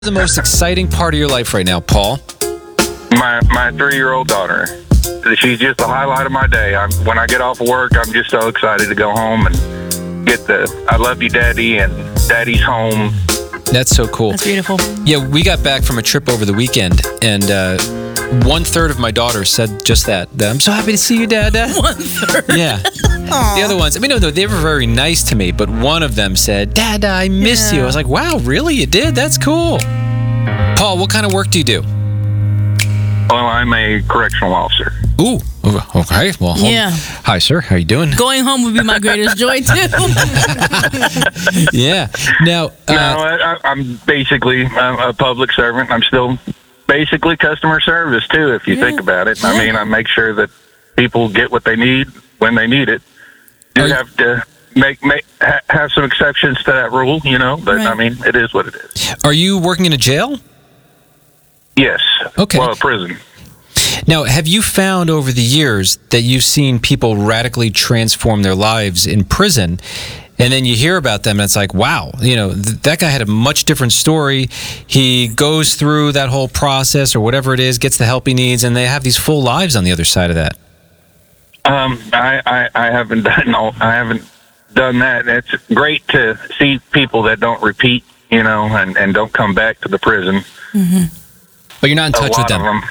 The most exciting part of your life right now, Paul? My 3-year-old daughter. She's just the highlight of my day. When I get off of work, I'm just so excited to go home and get the "I love you, Daddy" and "Daddy's home." That's so cool. That's beautiful. Yeah, we got back from a trip over the weekend, and 1/3 of my daughters said just that. I'm so happy to see you, Dad. 1/3. Yeah. The other ones, no, they were very nice to me, but one of them said, "Dad, I miss you." I was like, wow, really? You did? That's cool. Paul, what kind of work do you do? Well, I'm a correctional officer. Ooh, okay. Well, hi, sir. How you doing? Going home would be my greatest joy, too. Yeah. Now, I'm basically a public servant. I'm still basically customer service, too, if you think about it. I mean, I make sure that people get what they need when they need it. You have to have some exceptions to that rule, but I mean, it is what it is. Are you working in a jail? Yes. Okay. Well, a prison. Now, have you found over the years that you've seen people radically transform their lives in prison, and then you hear about them and it's like, wow, that guy had a much different story. He goes through that whole process or whatever it is, gets the help he needs, and they have these full lives on the other side of that. I haven't done that. It's great to see people that don't repeat, and don't come back to the prison. Mm-hmm. But you're not in touch with them. A lot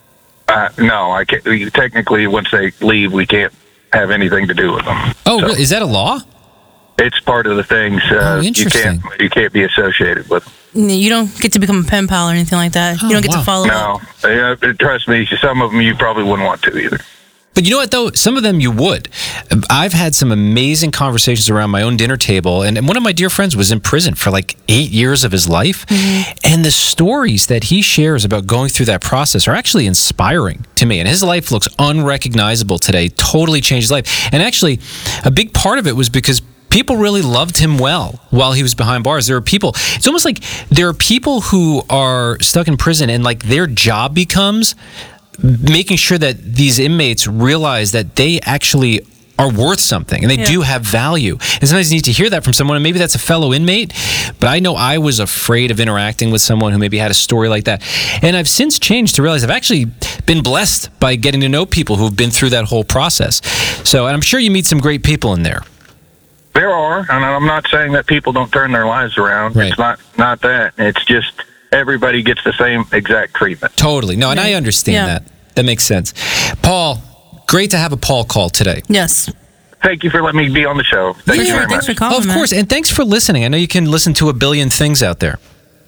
of them. No, I can't. Technically, once they leave, we can't have anything to do with them. Oh, really? Is that a law? It's part of the things. Interesting. You can't be associated with them. You don't get to become a pen pal or anything like that. You don't get to follow up. No, trust me. Some of them you probably wouldn't want to either. But you know what, though? Some of them you would. I've had some amazing conversations around my own dinner table, and one of my dear friends was in prison for like 8 years of his life, and the stories that he shares about going through that process are actually inspiring to me, and his life looks unrecognizable today, totally changed his life. And actually, a big part of it was because people really loved him well while he was behind bars. There are people, it's almost like there are people who are stuck in prison, and like their job becomes making sure that these inmates realize that they actually are worth something and they do have value. And sometimes you need to hear that from someone, and maybe that's a fellow inmate, but I know I was afraid of interacting with someone who maybe had a story like that. And I've since changed to realize I've actually been blessed by getting to know people who've been through that whole process. So, and I'm sure you meet some great people in there. There are, and I'm not saying that people don't turn their lives around. Right. It's not that. It's just everybody gets the same exact treatment. Totally. No, and I understand that. That makes sense. Paul, great to have a Paul call today. Yes. Thank you for letting me be on the show. Thank you very much. Thanks for calling, Of course, and thanks for listening. I know you can listen to a billion things out there.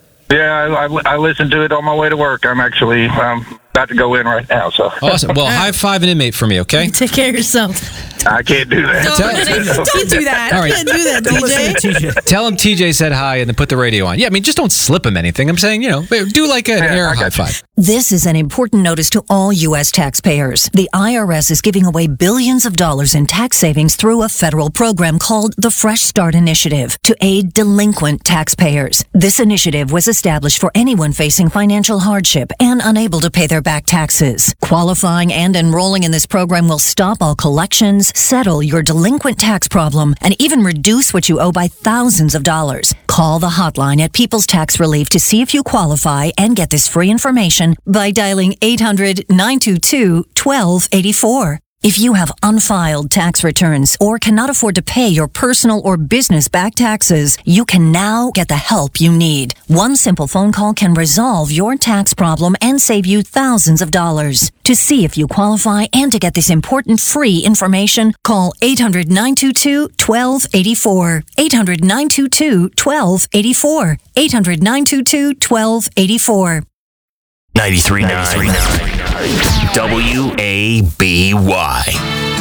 Yeah, I listen to it on my way to work. I'm actually about to go in right now. So awesome. Well, high five an inmate for me, okay? Take care of yourself. I can't do that. Don't do that. All right. Can't do that, TJ. Tell him TJ said hi and then put the radio on. Yeah, just don't slip him anything. I'm saying, do like an air high five. This is an important notice to all U.S. taxpayers. The IRS is giving away billions of dollars in tax savings through a federal program called the Fresh Start Initiative to aid delinquent taxpayers. This initiative was established for anyone facing financial hardship and unable to pay their back taxes. Qualifying and enrolling in this program will stop all collections, settle your delinquent tax problem, and even reduce what you owe by thousands of dollars. Call the hotline at People's Tax Relief to see if you qualify and get this free information by dialing 800-922-1284. If you have unfiled tax returns or cannot afford to pay your personal or business back taxes, you can now get the help you need. One simple phone call can resolve your tax problem and save you thousands of dollars. To see if you qualify and to get this important free information, call 800-922-1284. 800-922-1284. 800-922-1284. 93.9 WABY.